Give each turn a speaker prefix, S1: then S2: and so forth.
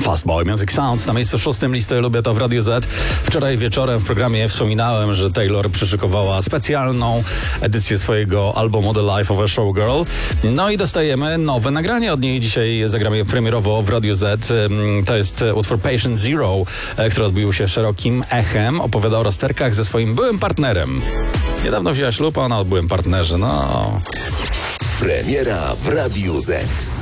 S1: Fastboy Music Sounds na miejscu 6 listy Lubię to w Radio Z. Wczoraj wieczorem w programie wspominałem, że Taylor przyszykowała specjalną edycję swojego albumu The Life of a Showgirl. No i dostajemy nowe nagranie od niej. Dzisiaj zagramy premierowo w Radio Z. To jest utwór Patient Zero, który odbił się szerokim echem. Opowiada o rozterkach ze swoim byłym partnerem. Niedawno wzięła ślub, a ona o byłym partnerze. No.
S2: Premiera w Radiu Z.